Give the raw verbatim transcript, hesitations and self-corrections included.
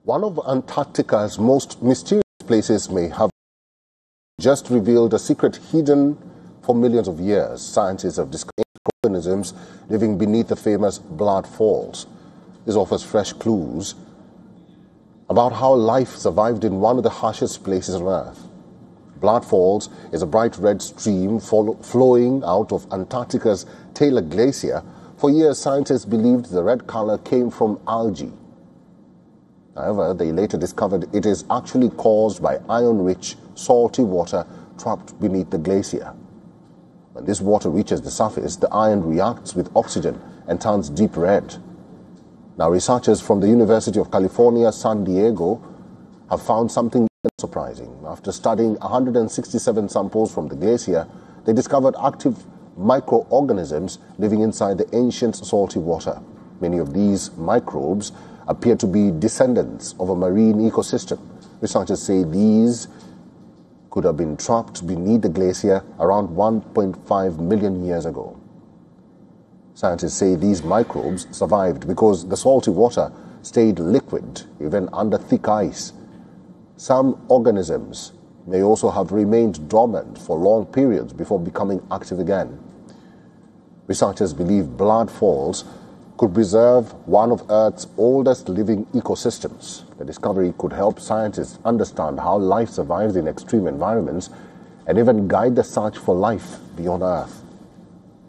One of Antarctica's most mysterious places may have just revealed a secret hidden for millions of years. Scientists have discovered organisms living beneath the famous Blood Falls. This offers fresh clues about how life survived in one of the harshest places on Earth. Blood Falls is a bright red stream follow, flowing out of Antarctica's Taylor Glacier. For years, scientists believed the red color came from algae. However, they later discovered it is actually caused by iron-rich, salty water trapped beneath the glacier. When this water reaches the surface, the iron reacts with oxygen and turns deep red. Now, researchers from the University of California, San Diego, have found something surprising. After studying one hundred sixty-seven samples from the glacier, they discovered active microorganisms living inside the ancient salty water. Many of these microbes appear to be descendants of a marine ecosystem. Researchers say these could have been trapped beneath the glacier around one point five million years ago. Scientists say these microbes survived because the salty water stayed liquid even under thick ice. Some organisms may also have remained dormant for long periods before becoming active again. Researchers believe Blood Falls could preserve one of Earth's oldest living ecosystems. The discovery could help scientists understand how life survives in extreme environments and even guide the search for life beyond Earth.